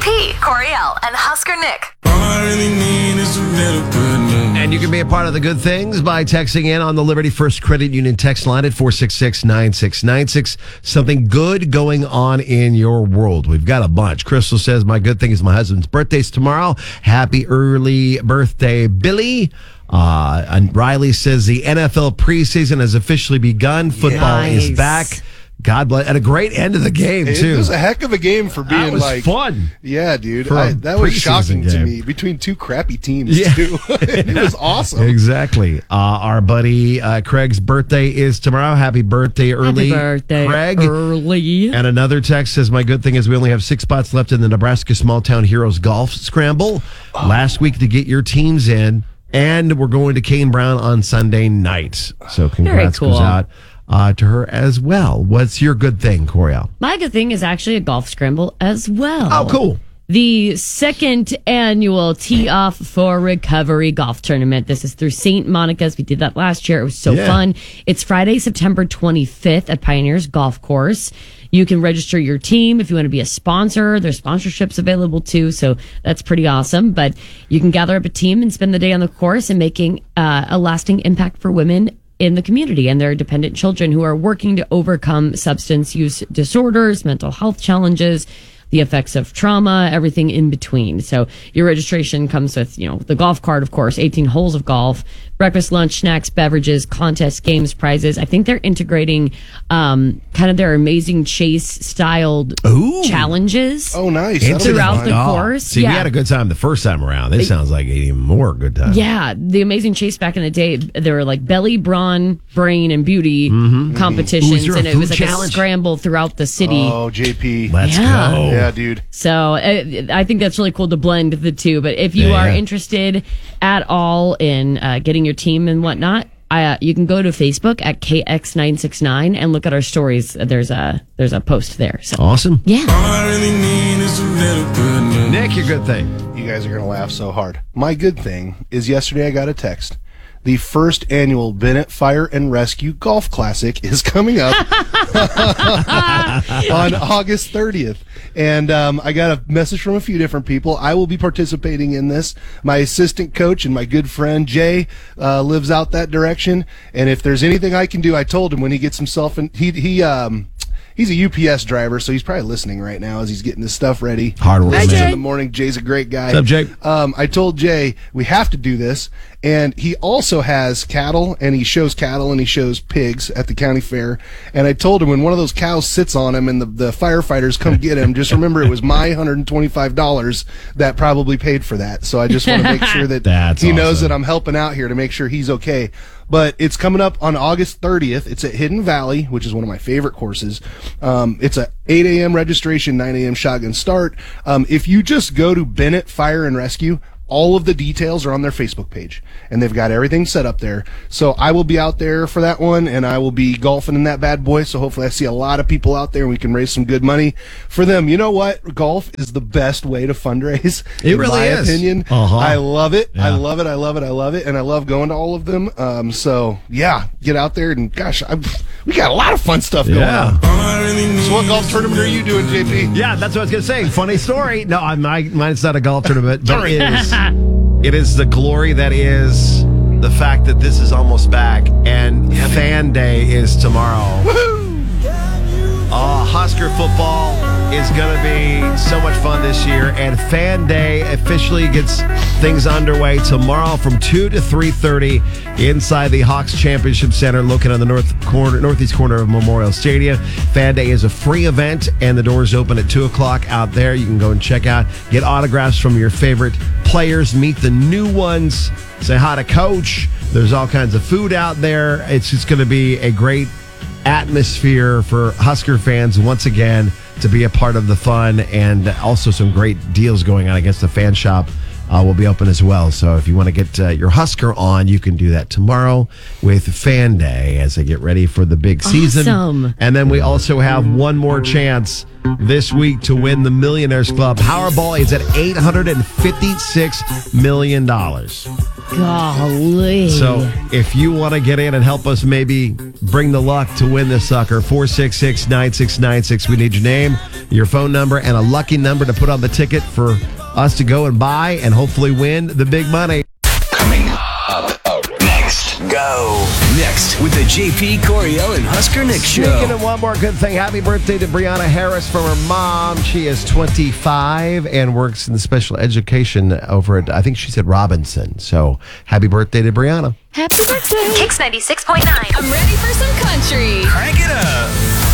JP, Coriel, and Husker Nick. All I really need is a little good news. And you can be a part of the good things by texting in on the Liberty First Credit Union text line at 466-9696. Something good going on in your world. We've got a bunch. Crystal says, my good thing is my husband's birthday's tomorrow. Happy early birthday, Billy. And Riley says the NFL preseason has officially begun. Football is back. God bless. And a great end of the game, too. It was a heck of a game for being that was fun. Yeah, dude. For a that was shocking preseason to game. me. Between two crappy teams, too. It was awesome. Exactly. Our buddy Craig's birthday is tomorrow. Happy birthday early. Happy birthday, Craig. early. And another text says, my good thing is we only have 6 spots left in the Nebraska Small Town Heroes Golf Scramble. Last week to get your teams in. And we're going to Kane Brown on Sunday night. So congrats Very cool. goes out to her as well. What's your good thing, Coriel? My good thing is actually a golf scramble as well. Oh, cool. The second annual Tee Off for Recovery golf tournament. This is through St. Monica's. We did that last year. It was so fun. It's Friday, September 25th at Pioneers Golf Course. You can register your team if you want to be a sponsor. There's sponsorships available too, so that's pretty awesome. But you can gather up a team and spend the day on the course and making a lasting impact for women in the community and their dependent children who are working to overcome substance use disorders, mental health challenges, the effects of trauma, everything in between. So your registration comes with, the golf cart, of course, 18 holes of golf, breakfast, lunch, snacks, beverages, contests, games, prizes. I think they're integrating kind of their Amazing Chase styled challenges. Oh, nice. Throughout the course. See, we had a good time the first time around. This sounds like an even more good time. Yeah, the Amazing Chase back in the day, there were like belly, brawn, brain, and beauty competitions, there a and it was food like challenge? a scramble throughout the city. Oh, JP. Let's Yeah. go. Yeah, dude. So I think that's really cool to blend the two. But if you are interested at all in getting your team and whatnot, you can go to Facebook at KX969 and look at our stories. There's a post there. So Awesome. yeah. All I really need is a little good news. Nick, your good thing. You guys are going to laugh so hard. My good thing is yesterday I got a text. The first annual Bennett Fire and Rescue Golf Classic is coming up on August 30th. And I got a message from a few different people. I will be participating in this. My assistant coach and my good friend Jay lives out that direction. And if there's anything I can do, I told him when he gets himself in, he's a UPS driver, so he's probably listening right now as he's getting his stuff ready. Hard work, First man. in the morning. Jay's a great guy. What's up, Jay? I told Jay we have to do this, and he also has cattle, and he shows pigs at the county fair. And I told him when one of those cows sits on him and the firefighters come get him, just remember it was my $125 that probably paid for that. So I just want to make sure that he knows that I'm helping out here to make sure he's okay. But it's coming up on August 30th. It's at Hidden Valley, which is one of my favorite courses. It's a 8 a.m. registration, 9 a.m. shotgun start. If you just go to Bennett Fire and Rescue, all of the details are on their Facebook page, and they've got everything set up there. So I will be out there for that one, and I will be golfing in that bad boy. So hopefully I see a lot of people out there, and we can raise some good money for them. You know what? Golf is the best way to fundraise. It really is. In my opinion. I love it. Yeah. I love it. I love it. I love it. And I love going to all of them. So yeah, get out there, and gosh, we got a lot of fun stuff going on. All I really need So what golf tournament are you doing, JP? Yeah, that's what I was going to say. Funny story. No, mine's not a golf tournament, but it is the glory that is the fact that this is almost back, and Fan Day is tomorrow. Husker football is going to be so much fun this year, and Fan Day officially gets things underway tomorrow from 2 to 3:30 inside the Hawks Championship Center, located on the northeast corner of Memorial Stadium. Fan Day is a free event, and the doors open at 2 o'clock out there. You can go and check out, get autographs from your favorite players, meet the new ones, say hi to Coach. There's all kinds of food out there. It's just going to be a great atmosphere for Husker fans once again to be a part of the fun, and also some great deals going on against the fan shop will be open as well. So if you want to get your Husker on, you can do that tomorrow with Fan Day as they get ready for the big season. Awesome. And then we also have one more chance this week to win the Millionaires Club. Powerball is at $856 million. Golly. So if you want to get in and help us maybe bring the luck to win this sucker, 466-9696. We need your name, your phone number, and a lucky number to put on the ticket for us to go and buy and hopefully win the big money. Coming up next. Go. Next with the JP Coriel and Husker Nick Show. Speaking of one more good thing, happy birthday to Brianna Harris from her mom. She is 25 and works in special education over at, I think she said Robinson. So happy birthday to Brianna. Happy birthday. Kicks 96.9. I'm ready for some country. Crank it up.